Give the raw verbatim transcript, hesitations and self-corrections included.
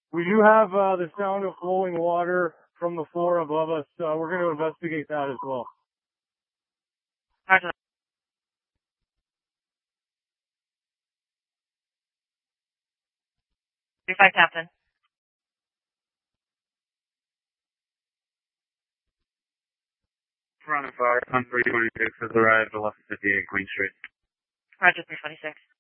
We do have uh, the sound of flowing water from the floor above us. Uh, we're going to investigate that as well. Roger. three five, Captain. Front of fire, on three twenty-six has arrived, eleven fifty-eight Queen Street. Roger, three twenty-six.